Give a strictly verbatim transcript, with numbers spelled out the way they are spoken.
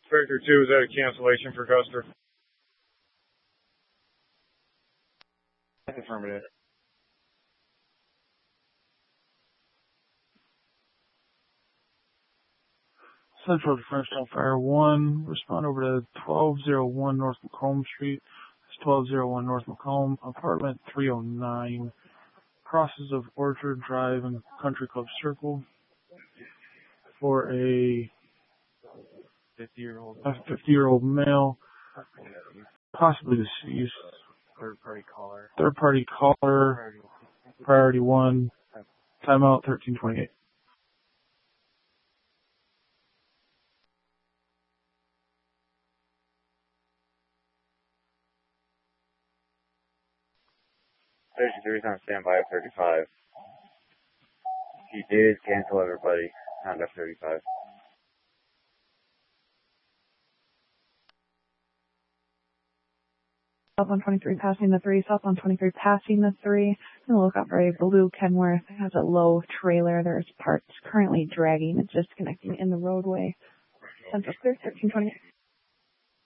Vector two, is that a cancellation for Custer? Affirmative. Central Defense Fire one, respond over to twelve oh one North Macomb Street. It's twelve oh one North Macomb, apartment three oh nine, crosses of Orchard Drive and Country Club Circle for a fifty-year-old a fifty-year-old male, possibly deceased. third-party caller. Third-party caller, priority one, timeout thirteen twenty-eight. thirty-three is on standby at thirty-five. He did cancel everybody. Not at thirty-five. South one twenty-three passing the three, South one twenty-three passing the three. And look out for a blue Kenworth. It has a low trailer. There's parts currently dragging. It's disconnecting in the roadway. Central clear, thirteen twenty-eight.